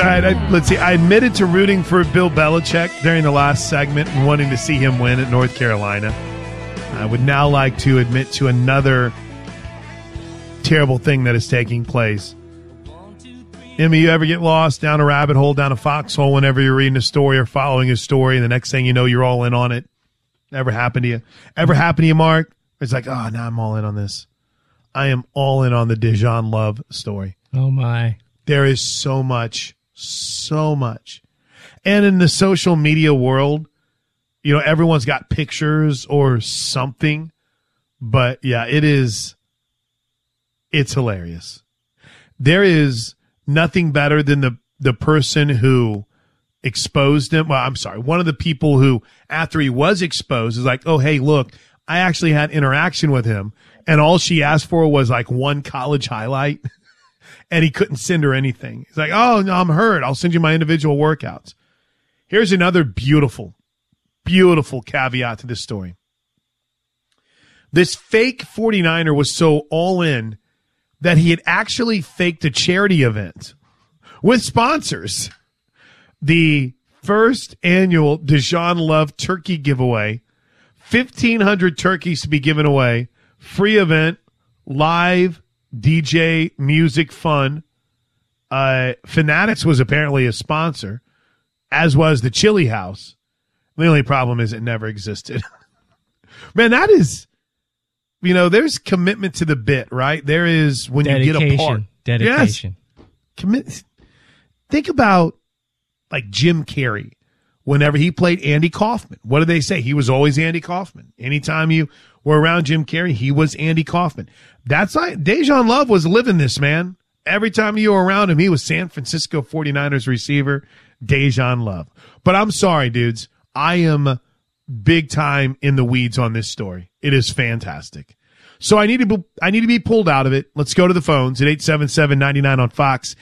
All right, let's see. I admitted to rooting for Bill Belichick during the last segment and wanting to see him win at North Carolina. I would now like to admit to another terrible thing that is taking place. Emmy, you ever get lost down a rabbit hole, down a foxhole whenever you're reading a story or following a story, and the next thing you know, you're all in on it? Ever happened to you? Ever happened to you, Mark? It's like, oh, now I'm all in on this. I am all in on the Dejan Love story. Oh, my. There is so much. And in the social media world, you know, everyone's got pictures or something. But, yeah, it's hilarious. There is nothing better than the person who exposed him. Well, I'm sorry. One of the people who, after he was exposed, is like, oh, hey, look, I actually had interaction with him. And all she asked for was like one college highlight. And he couldn't send her anything. He's like, oh, no, I'm hurt. I'll send you my individual workouts. Here's another beautiful, beautiful caveat to this story. This fake 49er was so all in that he had actually faked a charity event with sponsors. The first annual Dejan Love turkey giveaway, 1,500 turkeys to be given away, free event, live DJ, music, fun. Fanatics was apparently a sponsor, as was the Chili House. The only problem is it never existed. Man, that is, you know, there's commitment to the bit, right? There is when you get a part. Dedication. Yes. Think about like Jim Carrey. Whenever he played Andy Kaufman, what did they say? He was always Andy Kaufman. Anytime you were around Jim Carrey, he was Andy Kaufman. That's like Dejan Love was living this, man. Every time you were around him, he was San Francisco 49ers receiver, Dejan Love. But I'm sorry, dudes. I am big time in the weeds on this story. It is fantastic. So I need to be pulled out of it. Let's go to the phones at 877-99 on Fox,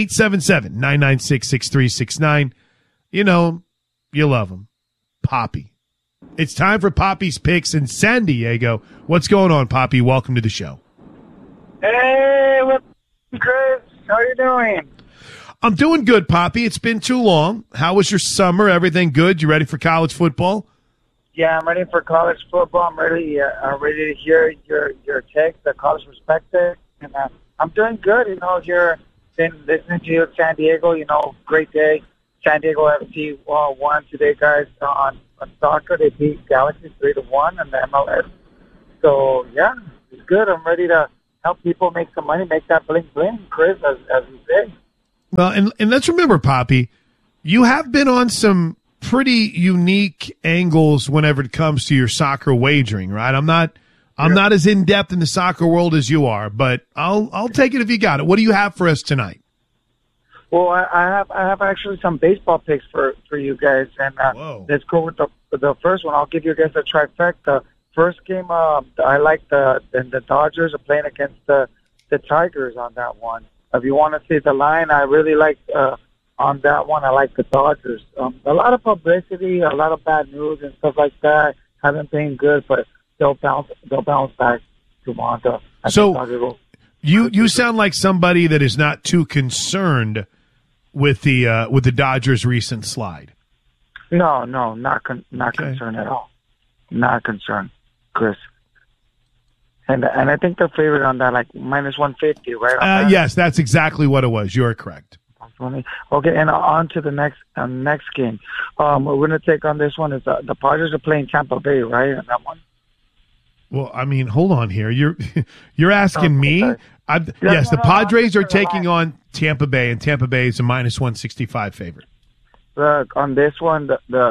877-996-6369. You know, you love him. Poppy. It's time for Poppy's Picks in San Diego. What's going on, Poppy? Welcome to the show. Hey, what's up, Chris? How you doing? I'm doing good, Poppy. It's been too long. How was your summer? Everything good? You ready for college football? Yeah, I'm ready for college football. I'm ready to hear your take, the college perspective. And I'm doing good. You know, here, been listening to you in San Diego. You know, great day. San Diego FC won today, guys, on soccer. They beat Galaxy 3-1 in the MLS. So, yeah, it's good. I'm ready to help people make some money, make that bling-bling, Chris, as you say. Well, and let's remember, Poppy, you have been on some pretty unique angles whenever it comes to your soccer wagering, right? I'm not as in-depth in the soccer world as you are, but I'll take it if you got it. What do you have for us tonight? Well, I have actually some baseball picks for you guys, and let's go with the first one. I'll give you guys a trifecta. First game, I like the Dodgers are playing against the Tigers on that one. If you want to see the line, I really like on that one. I like the Dodgers. A lot of publicity, a lot of bad news and stuff like that. Haven't been good, but they'll bounce back to Toronto. So you sound like somebody that is not too concerned with the Dodgers' recent slide. No, not concerned at all. Not concerned, Chris. And I think they're favored on that, like minus 150, right? Yes, that's exactly what it was. You're correct. Okay, and on to the next game. We're going to take on this one. Is the Padres are playing Tampa Bay, right? On that one. Well, I mean, hold on here. You're asking me. Yes, the Padres are taking on Tampa Bay, and Tampa Bay is a minus 165 favorite. Look, on this one,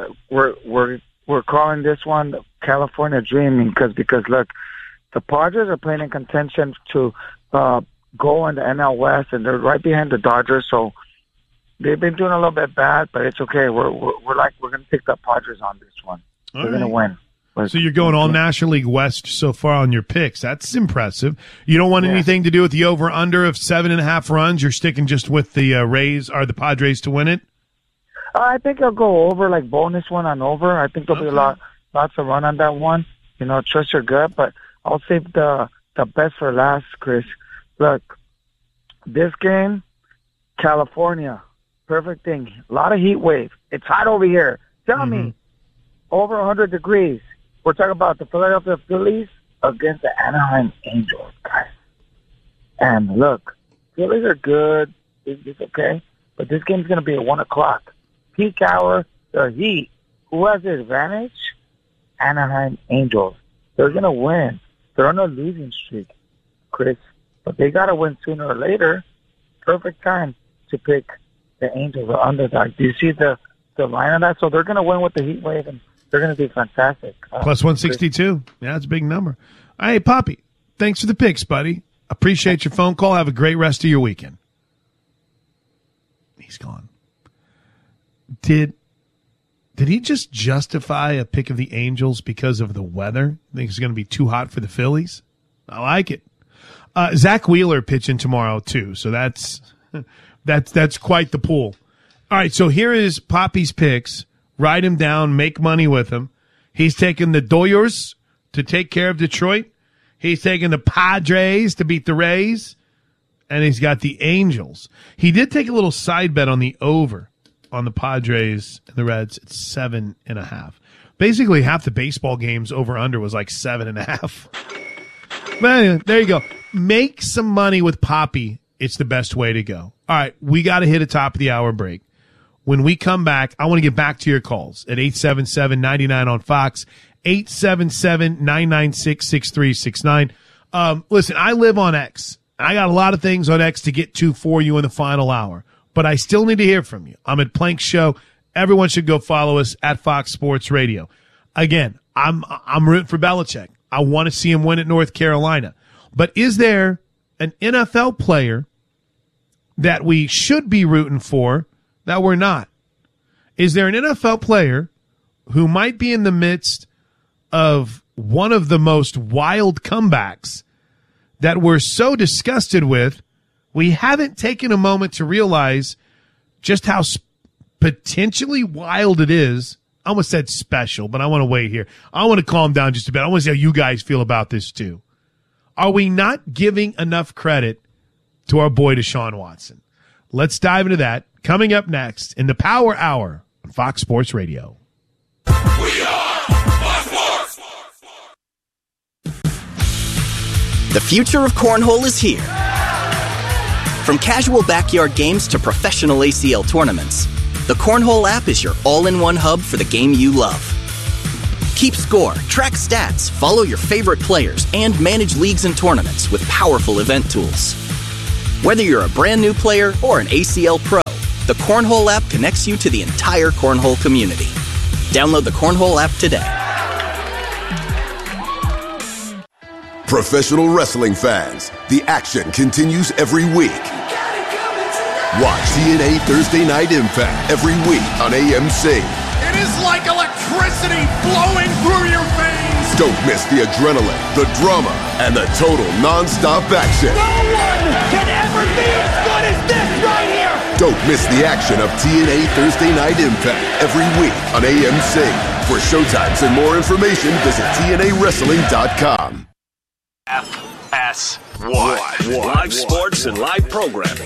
we're calling this one California Dreaming because look, the Padres are playing in contention to go in the NL West, and they're right behind the Dodgers. So they've been doing a little bit bad, but it's okay. We're going to take the Padres on this one. We're going to win. So you're going all National League West so far on your picks. That's impressive. You don't want anything to do with the over/under of 7.5 runs. You're sticking just with the Rays or the Padres to win it. I think I'll go over, like bonus one on over. I think there'll be lots of run on that one. You know, trust your gut, but I'll save the best for last, Chris. Look, this game, California perfect thing. A lot of heat wave. It's hot over here. Tell me, over 100 degrees. We're talking about the Philadelphia Phillies against the Anaheim Angels, guys. And look, Phillies are good. It's okay. But this game's going to be at 1 o'clock. Peak hour, the heat. Who has the advantage? Anaheim Angels. They're going to win. They're on a losing streak, Chris. But they got to win sooner or later. Perfect time to pick the Angels or underdog. Do you see the line of that? So they're going to win with the heat wave, and they're going to be fantastic. Plus 162. Yeah, that's a big number. Hey, Poppy, thanks for the picks, buddy. Appreciate your phone call. Have a great rest of your weekend. He's gone. Did he just justify a pick of the Angels because of the weather? Think it's going to be too hot for the Phillies? I like it. Zach Wheeler pitching tomorrow too, so that's quite the pool. All right, so here is Poppy's picks. Write him down, make money with him. He's taking the Doyers to take care of Detroit. He's taking the Padres to beat the Rays. And he's got the Angels. He did take a little side bet on the over on the Padres and the Reds at 7.5. Basically, half the baseball games over under was like 7.5. But anyway, there you go. Make some money with Poppy. It's the best way to go. All right, we got to hit a top of the hour break. When we come back, I want to get back to your calls at 877-99 on Fox, 877-996-6369. Listen, I live on X. I got a lot of things on X to get to for you in the final hour, but I still need to hear from you. I'm at Plank Show. Everyone should go follow us at Fox Sports Radio. Again, I'm rooting for Belichick. I want to see him win at North Carolina. But is there an NFL player that we should be rooting for that we're not? Is there an NFL player who might be in the midst of one of the most wild comebacks that we're so disgusted with, we haven't taken a moment to realize just how potentially wild it is? I almost said special, but I want to wait here. I want to calm down just a bit. I want to see how you guys feel about this too. Are we not giving enough credit to our boy Deshaun Watson? Let's dive into that. Coming up next in the Power Hour on Fox Sports Radio. We are Fox Sports. The future of cornhole is here. From casual backyard games to professional ACL tournaments, the Cornhole app is your all-in-one hub for the game you love. Keep score, track stats, follow your favorite players, and manage leagues and tournaments with powerful event tools. Whether you're a brand new player or an ACL pro, the Cornhole app connects you to the entire cornhole community. Download the Cornhole app today. Professional wrestling fans, the action continues every week. Watch TNA Thursday Night Impact every week on AMC. It is like electricity flowing through your veins. Don't miss the adrenaline, the drama, and the total non-stop action. No one can ever be as good as this right here. Don't miss the action of TNA Thursday Night Impact every week on AMC. For showtimes and more information, visit TNAWrestling.com. FS1. Live sports and live programming.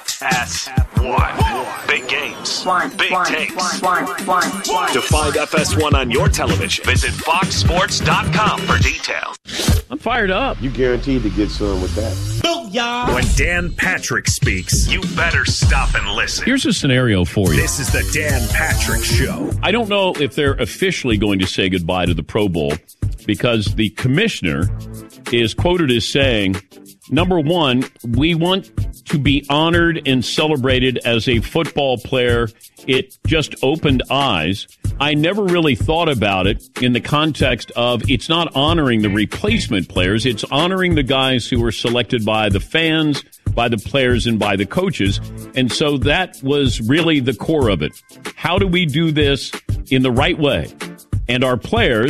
FS1. Big games. Big takes. To find FS1 on your television, visit foxsports.com for details. I'm fired up. You guaranteed to get some with that. Booyah! When Dan Patrick speaks, you better stop and listen. Here's a scenario for you. This is the Dan Patrick Show. I don't know if they're officially going to say goodbye to the Pro Bowl because the commissioner is quoted as saying, number one, we want to be honored and celebrated as a football player. It just opened eyes. I never really thought about it in the context of it's not honoring the replacement players. It's honoring the guys who were selected by the fans, by the players, and by the coaches. And so that was really the core of it. How do we do this in the right way? And our players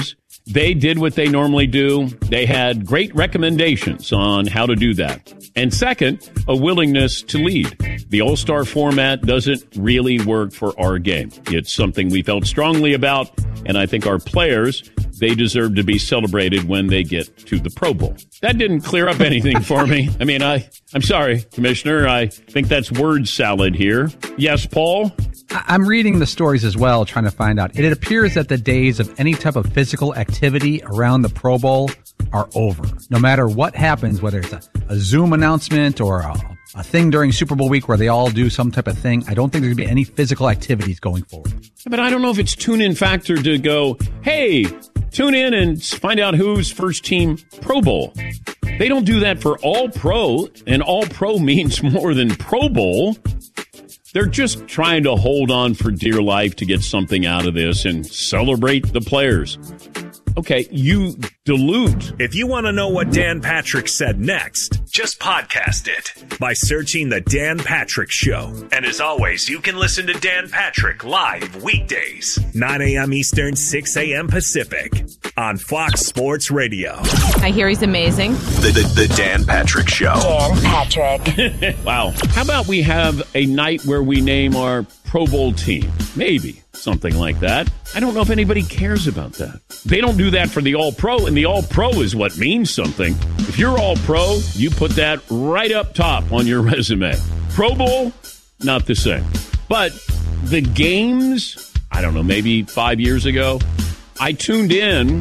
They did what they normally do. They had great recommendations on how to do that. And second, a willingness to lead. The All-Star format doesn't really work for our game. It's something we felt strongly about, and I think our players, they deserve to be celebrated when they get to the Pro Bowl. That didn't clear up anything for me. I mean, I'm sorry, Commissioner. I think that's word salad here. Yes, Paul? I'm reading the stories as well, trying to find out. It appears that the days of any type of physical activity around the Pro Bowl are over. No matter what happens, whether it's a Zoom announcement or a thing during Super Bowl week where they all do some type of thing, I don't think there's going to be any physical activities going forward. But I don't know if it's tune-in factor to go, hey, tune in and find out who's first team Pro Bowl. They don't do that for All Pro, and All Pro means more than Pro Bowl. They're just trying to hold on for dear life to get something out of this and celebrate the players. Okay, you dilute. If you want to know what Dan Patrick said next, just podcast it by searching The Dan Patrick Show. And as always, you can listen to Dan Patrick live weekdays, 9 a.m. Eastern, 6 a.m. Pacific on Fox Sports Radio. I hear he's amazing. The Dan Patrick Show. Dan Patrick. Wow. How about we have a night where we name our Pro Bowl team? Maybe. Something like that. I don't know if anybody cares about that. They don't do that for the All-Pro, and the All-Pro is what means something. If you're All-Pro, you put that right up top on your resume. Pro Bowl, not the same. But the games, I don't know, maybe 5 years ago, I tuned in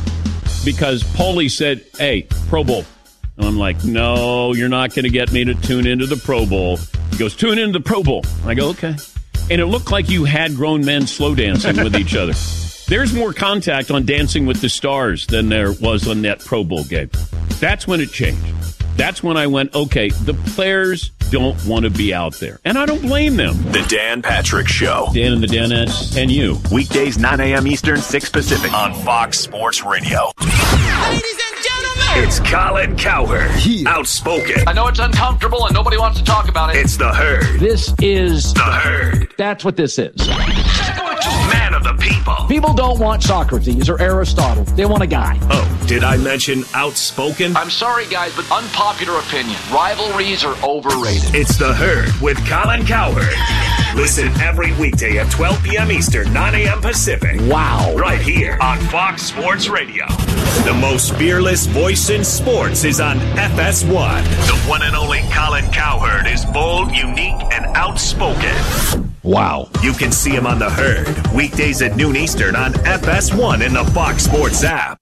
because Paulie said, hey, Pro Bowl. And I'm like, no, you're not going to get me to tune into the Pro Bowl. He goes, tune into the Pro Bowl. And I go, okay. And it looked like you had grown men slow dancing with each other. There's more contact on Dancing with the Stars than there was on that Pro Bowl game. That's when it changed. That's when I went, okay, the players don't want to be out there. And I don't blame them. The Dan Patrick Show. Dan and the Danettes and you. Weekdays, 9 a.m. Eastern, 6 Pacific on Fox Sports Radio. Ladies and gentlemen, It's Colin Cowherd. Outspoken. I know it's uncomfortable and nobody wants to talk about it. It's the Herd. This is the Herd. That's what this is. Man of the people. People don't want Socrates or Aristotle. They want a guy. Oh, did I mention outspoken? I'm sorry, guys, but unpopular opinion. Rivalries are overrated. It's the Herd with Colin Cowherd. Listen every weekday at 12 p.m. Eastern, 9 a.m. Pacific. Wow. Right here on Fox Sports Radio. The most fearless voice in sports is on FS1. The one and only Colin Cowherd is bold, unique, and outspoken. Wow. You can see him on the Herd, weekdays at noon Eastern on FS1 in the Fox Sports app.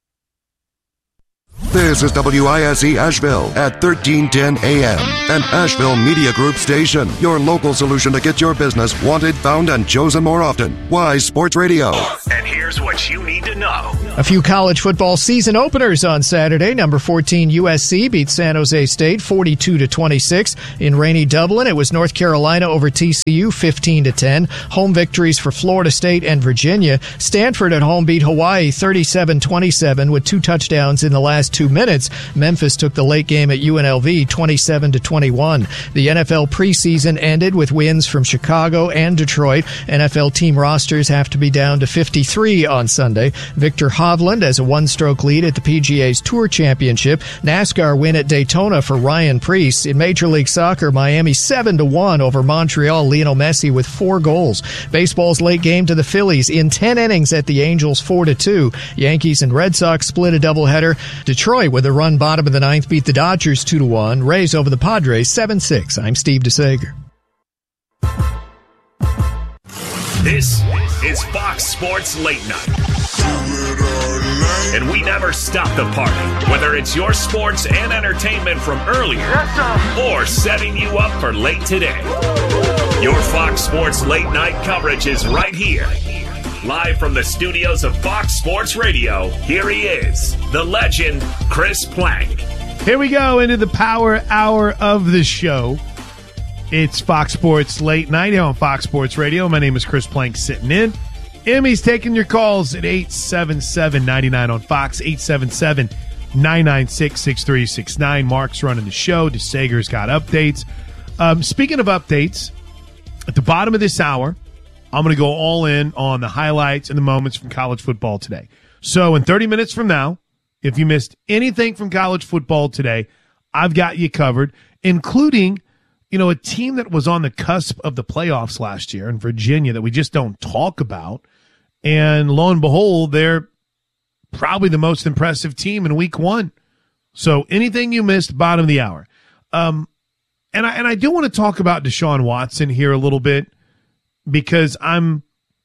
This is WISE Asheville at 1310 AM, an Asheville Media Group station. Your local solution to get your business wanted, found, and chosen more often. Wise Sports Radio. And here's what you need to know. A few college football season openers on Saturday. Number 14 USC beat San Jose State 42-26. In rainy Dublin, it was North Carolina over TCU 15-10. Home victories for Florida State and Virginia. Stanford at home beat Hawaii 37-27 with 2 touchdowns in the last 2 minutes. Memphis took the late game at UNLV 27-21. The NFL preseason ended with wins from Chicago and Detroit. NFL team rosters have to be down to 53 on Sunday. Victor Hovland has a 1-stroke lead at the PGA's Tour Championship. NASCAR win at Daytona for Ryan Preece. In Major League Soccer, Miami 7-1 over Montreal. Lionel Messi with 4 goals. Baseball's late game to the Phillies in 10 innings at the Angels 4-2. Yankees and Red Sox split a doubleheader. Detroit with a run bottom of the 9th beat the Dodgers 2-1. Rays over the Padres 7-6. I'm Steve DeSager. This is Fox Sports Late Night. And we never stop the party, whether it's your sports and entertainment from earlier or setting you up for late today. Your Fox Sports Late Night coverage is right here. Live from the studios of Fox Sports Radio, here he is, the legend, Chris Plank. Here we go into the power hour of the show. It's Fox Sports Late Night here on Fox Sports Radio. My name is Chris Plank, sitting in. Emmy's taking your calls at 877-99 on Fox, 877-996-6369. Mark's running the show. DeSager's got updates. Speaking of updates, at the bottom of this hour, I'm going to go all in on the highlights and the moments from college football today. So in 30 minutes from now, if you missed anything from college football today, I've got you covered, including, a team that was on the cusp of the playoffs last year in Virginia that we just don't talk about. And lo and behold, they're probably the most impressive team in week 1. So anything you missed, bottom of the hour. And I do want to talk about Deshaun Watson here a little bit because I'm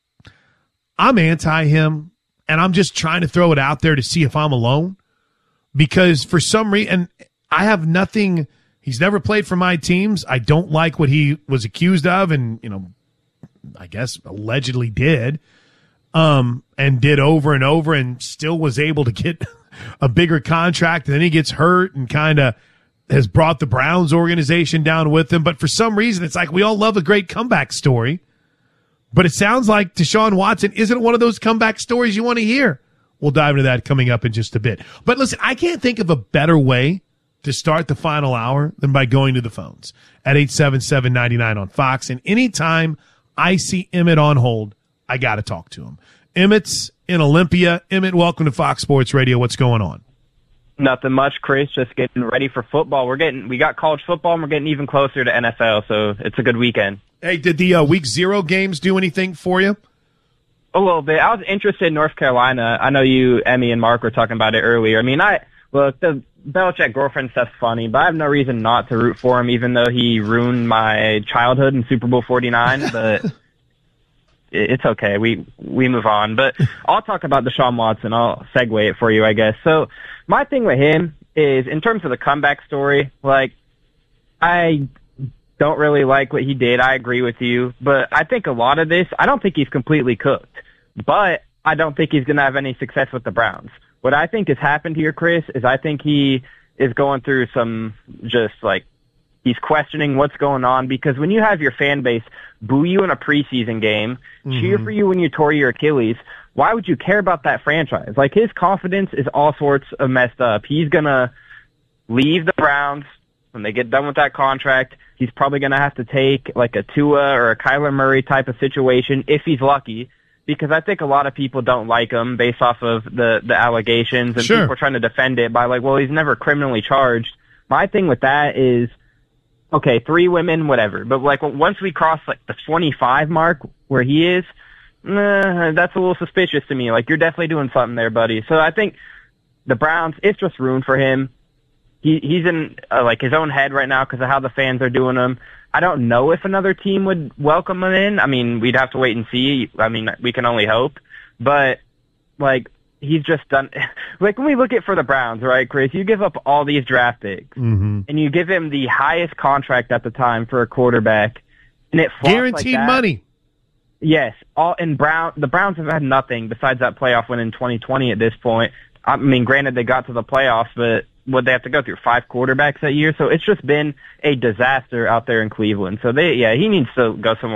anti him, and I'm just trying to throw it out there to see if I'm alone. Because for some reason, I have nothing. He's never played for my teams. I don't like what he was accused of, and I guess allegedly did, and did over and over, and still was able to get a bigger contract. And then he gets hurt and kind of has brought the Browns organization down with him. But for some reason, it's like we all love a great comeback story. But it sounds like Deshaun Watson isn't one of those comeback stories you want to hear. We'll dive into that coming up in just a bit. But listen, I can't think of a better way to start the final hour than by going to the phones at 877-99 on Fox. And anytime I see Emmett on hold, I got to talk to him. Emmett's in Olympia. Emmett, welcome to Fox Sports Radio. What's going on? Nothing much, Chris. Just getting ready for football. We got college football, and we're getting even closer to NFL, so it's a good weekend. Hey, did the Week 0 games do anything for you? A little bit. I was interested in North Carolina. I know you, Emmy, and Mark were talking about it earlier. I mean, the Belichick girlfriend stuff's funny, but I have no reason not to root for him, even though he ruined my childhood in Super Bowl 49. But it's okay. We move on. But I'll talk about Deshaun Watson. I'll segue it for you, I guess. So my thing with him is, in terms of the comeback story, I don't really like what he did. I agree with you. But I think a lot of this, I don't think he's completely cooked. But I don't think he's going to have any success with the Browns. What I think has happened here, Chris, is I think he is going through some he's questioning what's going on, because when you have your fan base boo you in a preseason game, cheer for you when you tore your Achilles, why would you care about that franchise? His confidence is all sorts of messed up. He's going to leave the Browns when they get done with that contract. He's probably going to have to take a Tua or a Kyler Murray type of situation if he's lucky, because I think a lot of people don't like him based off of the allegations, and people are trying to defend it by he's never criminally charged. My thing with that is, okay, 3 women, whatever. But once we cross the 25 mark where he is, that's a little suspicious to me. You're definitely doing something there, buddy. So I think the Browns, it's just ruined for him. He's in his own head right now because of how the fans are doing him. I don't know if another team would welcome him in. I mean, we'd have to wait and see. I mean, we can only hope. But, he's just done. When we look at for the Browns, right, Chris, you give up all these draft picks, and you give him the highest contract at the time for a quarterback, and it flops guaranteed money. Yes. The Browns have had nothing besides that playoff win in 2020 at this point. I mean, granted, they got to the playoffs, but would they have to go through 5 quarterbacks that year? So it's just been a disaster out there in Cleveland. So he needs to go somewhere